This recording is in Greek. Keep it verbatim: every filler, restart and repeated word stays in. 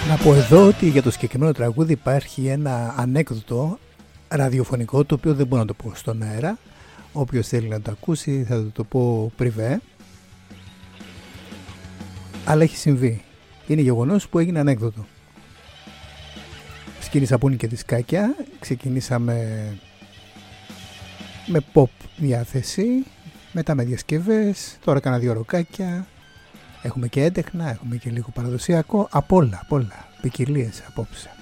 Να πω εδώ ότι για το συγκεκριμένο τραγούδι υπάρχει ένα ανέκδοτο ραδιοφωνικό, το οποίο δεν μπορώ να το πω στον αέρα. Όποιος θέλει να το ακούσει θα το, το πω πριβέ. Αλλά έχει συμβεί. Είναι γεγονός που έγινε ανέκδοτο. Ξεκίνησα που είναι και δισκάκια. Ξεκινήσαμε με pop διάθεση, μετά με διασκευές, τώρα έκανα δύο ροκάκια. Έχουμε και έντεχνα, έχουμε και λίγο παραδοσιακό. Απ' όλα, απ' όλα. Ποικιλίες απόψε.